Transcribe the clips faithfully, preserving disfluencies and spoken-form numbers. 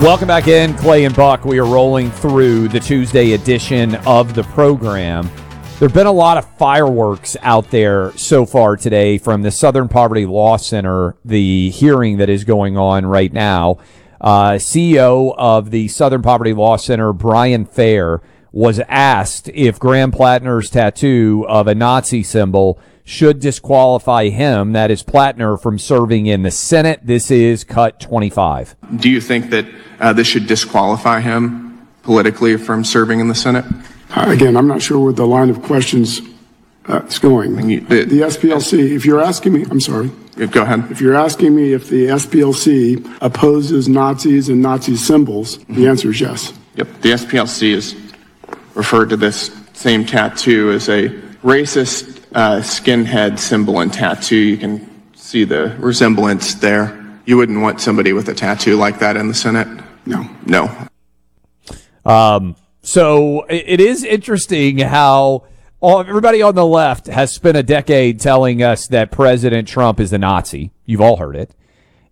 Welcome back in, Clay and Buck. We are rolling through the Tuesday edition of the program. There have been a lot of fireworks out there so far today from the Southern Poverty Law Center, the hearing that is going on right now. Uh, C E O of the Southern Poverty Law Center, Brian Fair, was asked if Graham Plattner's tattoo of a Nazi symbol should disqualify him, that is Plattner, from serving in the Senate. This is cut twenty-five. Do you think that uh, this should disqualify him politically from serving in the Senate? Uh, again, I'm not sure where the line of questions uh, is going. You, the, the S P L C, if you're asking me, I'm sorry. Go ahead. If you're asking me if the S P L C opposes Nazis and Nazi symbols, mm-hmm. the answer is yes. Yep. The S P L C has referred to this same tattoo as a racist uh, skinhead symbol and tattoo. You can see the resemblance there. You wouldn't want somebody with a tattoo like that in the Senate? No. No. Um, so it is interesting how all, everybody on the left has spent a decade telling us that President Trump is a Nazi. You've all heard it.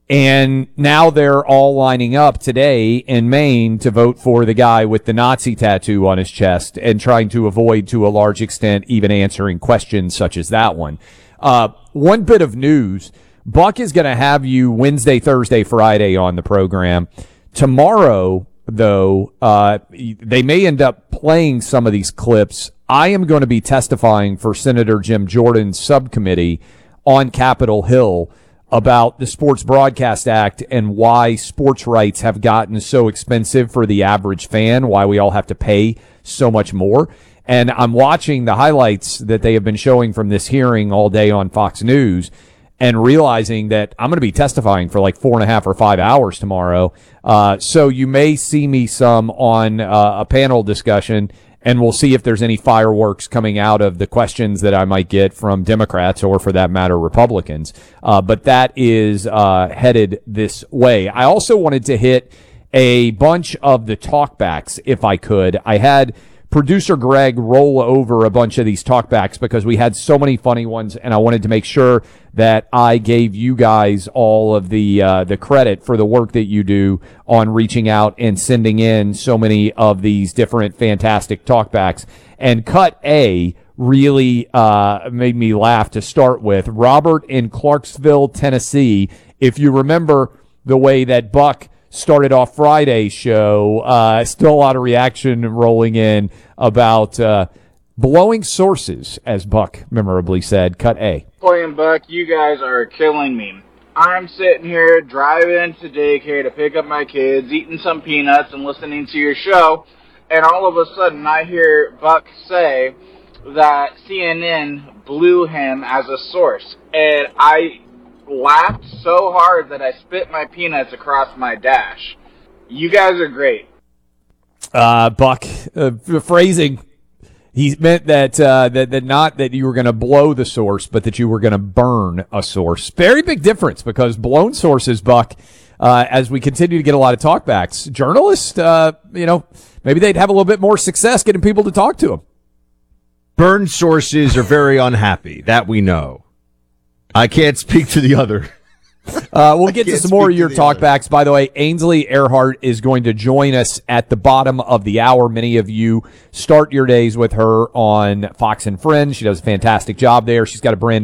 And now they're all lining up today in Maine to vote for the guy with the Nazi tattoo on his chest and trying to avoid, to a large extent, even answering questions such as that one. Uh, one bit of news. Buck is going to have you Wednesday, Thursday, Friday on the program. Tomorrow, though, uh, they may end up playing some of these clips. I am going to be testifying for Senator Jim Jordan's subcommittee on Capitol Hill about the Sports Broadcast Act and why sports rights have gotten so expensive for the average fan, why we all have to pay so much more. And I'm watching the highlights that they have been showing from this hearing all day on Fox News and realizing that I'm going to be testifying for like four and a half or five hours tomorrow. Uh, so you may see me some on uh, a panel discussion, and we'll see if there's any fireworks coming out of the questions that I might get from Democrats or, for that matter, Republicans. Uh, but that is uh, headed this way. I also wanted to hit a bunch of the talkbacks, if I could. I had producer Greg roll over a bunch of these talkbacks because we had so many funny ones, and I wanted to make sure that I gave you guys all of the uh, the credit for the work that you do on reaching out and sending in so many of these different fantastic talkbacks. And cut A really uh, made me laugh to start with. Robert in Clarksville, Tennessee. If you remember the way that Buck started off Friday's show, uh, still a lot of reaction rolling in about uh, blowing sources, as Buck memorably said. Cut A. Clay and Buck, you guys are killing me. I'm sitting here driving to daycare to pick up my kids, eating some peanuts and listening to your show, and all of a sudden I hear Buck say that C N N blew him as a source, and I laughed so hard that I spit my peanuts across my dash. You guys are great. Uh, Buck, uh, phrasing. He meant that, uh, that, that not that you were going to blow the source, but that you were going to burn a source. Very big difference, because blown sources, Buck, uh, as we continue to get a lot of talkbacks, journalists, uh, you know, maybe they'd have a little bit more success getting people to talk to them. Burned sources are very unhappy. That we know. I can't speak to the other. Uh, we'll get to some more of your talkbacks. By the way, Ainsley Earhart is going to join us at the bottom of the hour. Many of you start your days with her on Fox and Friends. She does a fantastic job there. She's got a brand